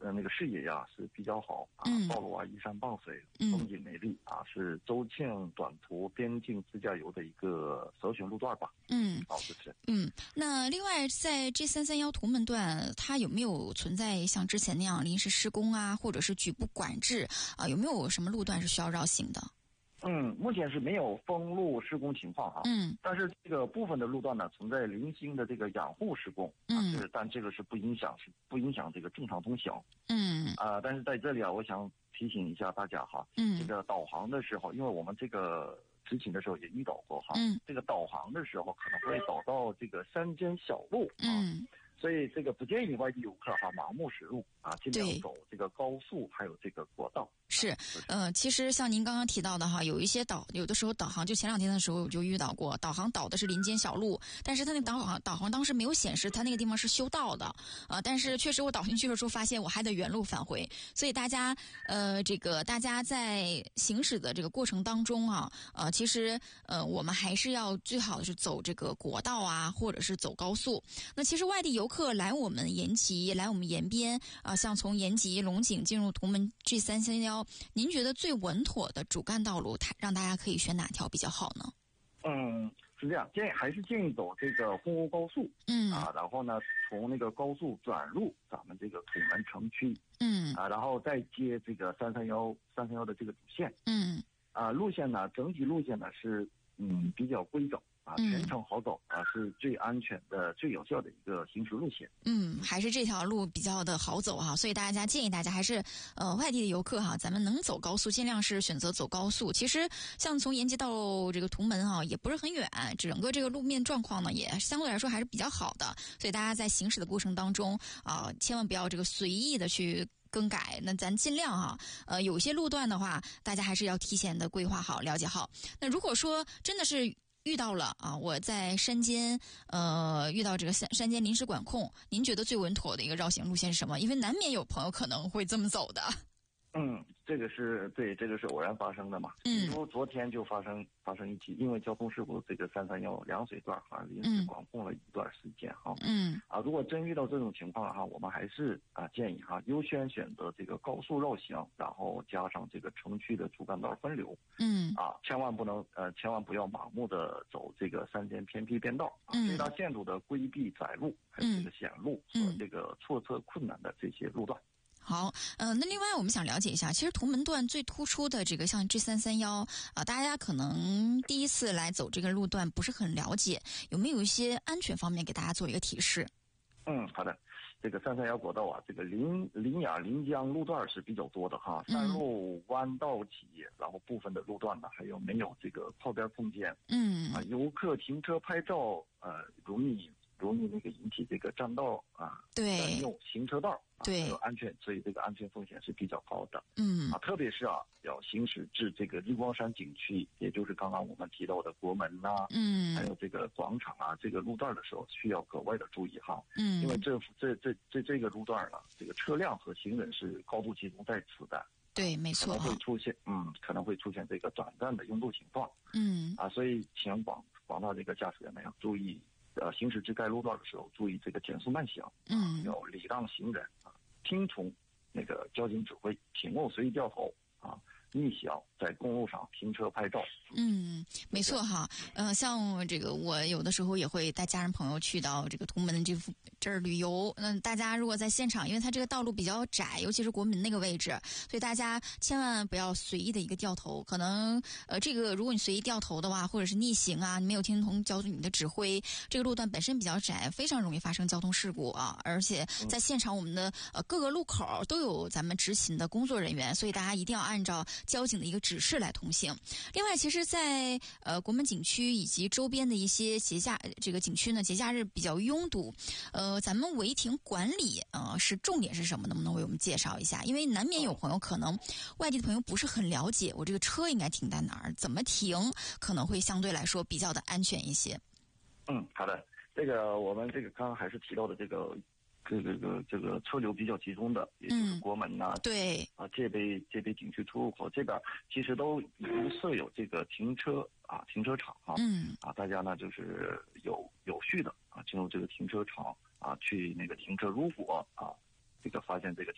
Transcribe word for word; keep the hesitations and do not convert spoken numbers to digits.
呃那个视野呀是比较好啊， 嗯、 道路啊依山傍水， 嗯、 风景美丽啊，是周庆短途边境自驾游的一个首选路段吧。 嗯， 好，主持人。 嗯，那另外在 G 三三一图门段，它有没有存在像之前那样临时施工啊，或者是局部管制啊？有没有什么路段是需要绕行的？ 嗯，目前是没有封路施工情况啊。 嗯， 但是这个部分的路段呢，存在零星的这个养护施工。 嗯， 啊、这个但这个是不影响，是不影响这个正常通行。 嗯， 啊、呃，但是在这里啊，我想提醒一下大家哈， 嗯， 这个导航的时候，因为我们这个执勤的时候也遇到过哈， 嗯， 这个导航的时候可能会导到这个山间小路啊。 嗯， 所以这个不建议外地游客哈盲目驶入啊，尽量对走这个高速还有这个国道。 是，呃，其实像您刚刚提到的哈，有一些导，有的时候导航，就前两天的时候我就遇到过，导航导的是林间小路，但是他那导航导航当时没有显示他那个地方是修道的，啊、呃，但是确实我导进去的时候发现我还得原路返回，所以大家，呃，这个大家在行驶的这个过程当中啊，呃，其实呃我们还是要最好的是走这个国道啊，或者是走高速。那其实外地游客来我们延吉，来我们延边啊、呃，像从延吉龙井进入图门 G 三三一。您觉得最稳妥的主干道路，它让大家可以选哪条比较好呢？ 嗯，是这样，建议还是建议走这个红欧高速。 嗯啊，然后呢，从那个高速转入咱们这个土门城区。 嗯啊，然后再接这个三三幺三三幺的这个主线。 嗯啊，路线呢，整体路线呢是嗯比较规整。啊，全程好走啊，是最安全的、最有效的一个行驶路线。 嗯，还是这条路比较的好走哈，所以大家建议大家还是呃外地的游客哈，咱们能走高速，尽量是选择走高速。其实像从延吉到这个图门啊，也不是很远，整个这个路面状况呢也相对来说还是比较好的，所以大家在行驶的过程当中啊，千万不要这个随意的去更改，那咱尽量哈，呃，有些路段的话，大家还是要提前的规划好、了解好。那如果说真的是遇到了啊，我在山间，呃，遇到这个山山间临时管控，您觉得最稳妥的一个绕行路线是什么？因为难免有朋友可能会这么走的。 嗯，这个是对，这个是偶然发生的嘛。 嗯， 比如昨天就发生发生一起，因为交通事故，这个三三幺凉水段哈临时管控了一段时间哈。 嗯。 啊，如果真遇到这种情况哈，我们还是啊建议哈优先选择这个高速绕行，然后加上这个城区的主干道分流。 嗯。 啊，千万不能呃，千万不要盲目的走这个山间偏僻边道啊， 嗯、 最大限度的规避窄路，还有这个险路和这个错测困难的这些路段。 好，呃，那另外我们想了解一下，其实图门段最突出的这个像 G 三三一啊，大家可能第一次来走这个路段不是很了解，有没有一些安全方面给大家做一个提示？ 嗯，好的。这个三三幺国道啊，这个临临雅临江路段是比较多的哈，山路弯道起，然后部分的路段呢还有没有这个靠边空间。 嗯啊，游客停车拍照呃容易容易那个引起这个占道啊， 对， 占用行车道。 对， 还有安全，所以这个安全风险是比较高的。 嗯啊，特别是啊，要行驶至这个日光山景区，也就是刚刚我们提到的国门呐、啊， 嗯， 还有这个广场啊，这个路段的时候，需要格外的注意哈。 嗯， 因为这这这这这个路段呢，这个车辆和行人是高度集中在此的。 对，没错， 可能会出现嗯，可能会出现这个短暂的拥堵情况。 嗯啊，所以请广广大这个驾驶员们要注意。呃，行驶至该路段的时候，注意这个减速慢行， 嗯， 要礼让行人啊，听从那个交警指挥，请勿随意掉头啊，逆行在公路上停车拍照。 嗯，没错哈，呃，像这个我有的时候也会带家人朋友去到这个图门的这这儿旅游。那、呃、大家如果在现场，因为它这个道路比较窄，尤其是国门那个位置，所以大家千万不要随意的一个掉头。可能呃，这个如果你随意掉头的话，或者是逆行啊，你没有听从交警的指挥，这个路段本身比较窄，非常容易发生交通事故啊。而且在现场，我们的呃各个路口都有咱们执勤的工作人员，所以大家一定要按照交警的一个指示来通行。另外，其实在呃国门景区以及周边的一些节假这个景区呢，节假日比较拥堵，呃，咱们违停管理呃是重点是什么？能不能为我们介绍一下？因为难免有朋友可能外地的朋友不是很了解，我这个车应该停在哪儿，怎么停可能会相对来说比较的安全一些。 嗯，好的，这个我们这个刚刚还是提到的这个。这个这个这个车流比较集中的，也就是国门呐、啊嗯， 对啊，界碑界碑景区出入口这边其实都已经设有这个停车啊停车场啊， 嗯啊，大家呢就是有有序的啊进入这个停车场啊去那个停车，如果啊这个发现这个